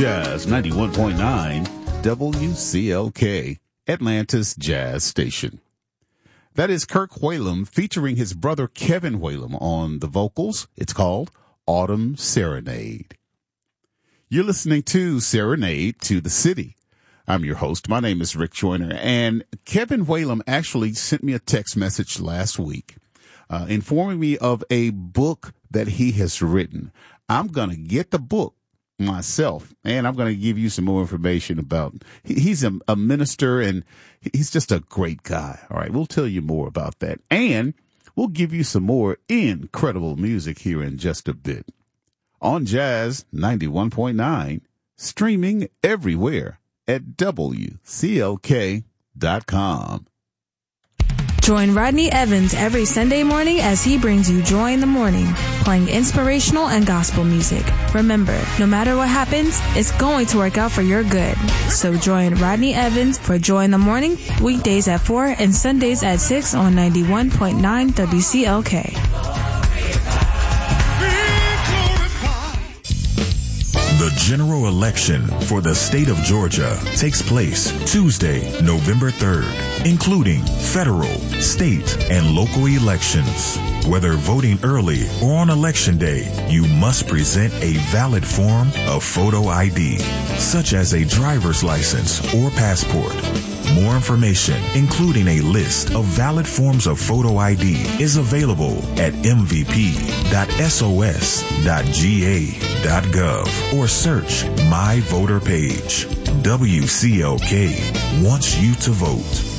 Jazz 91.9 WCLK, Atlanta's Jazz Station. That is Kirk Whalum featuring his brother Kevin Whalum on the vocals. It's called Autumn Serenade. You're listening to Serenade to the City. I'm your host. My name is Rick Joyner, and Kevin Whalum actually sent me a text message last week informing me of a book that he has written. I'm going to get the book myself, and I'm going to give you some more information about. He's a minister, and he's just a great guy. All right, we'll tell you more about that, and we'll give you some more incredible music here in just a bit on Jazz 91.9, streaming everywhere at WCLK.com. Join Rodney Evans every Sunday morning as he brings you Joy in the Morning, playing inspirational and gospel music. Remember, no matter what happens, it's going to work out for your good. So join Rodney Evans for Joy in the Morning, weekdays at 4 and Sundays at 6 on 91.9 WCLK. The general election for the state of Georgia takes place Tuesday, November 3rd, including federal, state, and local elections. Whether voting early or on election day, you must present a valid form of photo ID, such as a driver's license or passport. More information, including a list of valid forms of photo ID, is available at mvp.sos.ga.gov or search My Voter Page. WCLK wants you to vote.